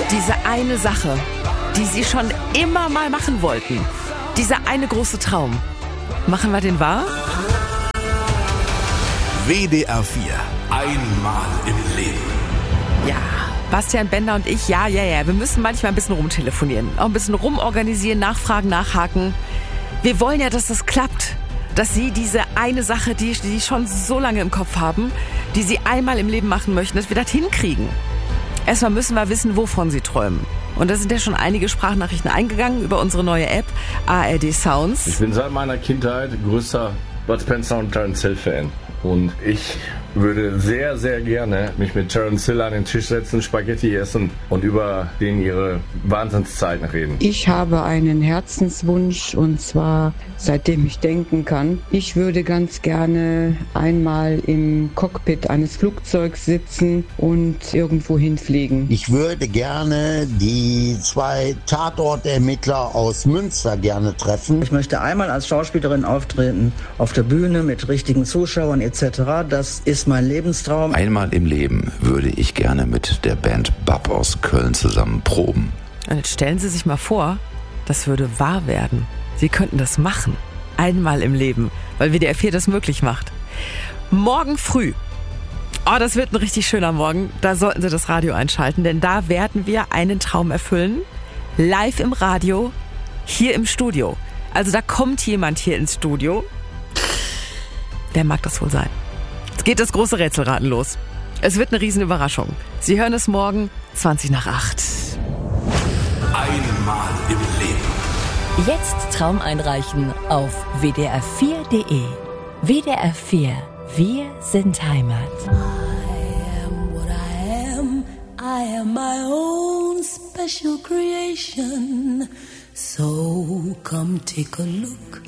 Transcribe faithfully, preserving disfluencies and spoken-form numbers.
Diese eine Sache, die Sie schon immer mal machen wollten. Dieser eine große Traum. Machen wir den wahr? W D R vier. Einmal im Leben. Ja, Bastian Bender und ich, ja, ja, ja. Wir müssen manchmal ein bisschen rumtelefonieren. Auch ein bisschen rumorganisieren, nachfragen, nachhaken. Wir wollen ja, dass das klappt. Dass Sie diese eine Sache, die Sie schon so lange im Kopf haben, die Sie einmal im Leben machen möchten, dass wir das hinkriegen. Erstmal müssen wir wissen, wovon Sie träumen. Und da sind ja schon einige Sprachnachrichten eingegangen über unsere neue App A R D Sounds. Ich bin seit meiner Kindheit größter Bud Spencer und Terence Hill Fan. Und ich würde sehr, sehr gerne mich mit Terence Hill an den Tisch setzen, Spaghetti essen und über den ihre Wahnsinnszeiten reden. Ich habe einen Herzenswunsch, und zwar seitdem ich denken kann. Ich würde ganz gerne einmal im Cockpit eines Flugzeugs sitzen und irgendwo hinfliegen. Ich würde gerne die zwei Tatortermittler aus Münster gerne treffen. Ich möchte einmal als Schauspielerin auftreten, auf der Bühne mit richtigen Zuschauern et cetera. Das ist mein Lebenstraum. Einmal im Leben würde ich gerne mit der Band Bab aus Köln zusammen proben. Und jetzt stellen Sie sich mal vor, das würde wahr werden. Sie könnten das machen. Einmal im Leben, weil W D R vier das möglich macht. Morgen früh. Oh, das wird ein richtig schöner Morgen. Da sollten Sie das Radio einschalten, denn da werden wir einen Traum erfüllen. Live im Radio, hier im Studio. Also da kommt jemand hier ins Studio. Wer mag das wohl sein? Jetzt geht das große Rätselraten los. Es wird eine riesen Überraschung. Sie hören es morgen, zwanzig nach acht. Einmal im Leben. Jetzt Traum einreichen auf w d r vier punkt d e. W D R vier. Wir sind Heimat. I am what I am. I am my own special creation. So come take a look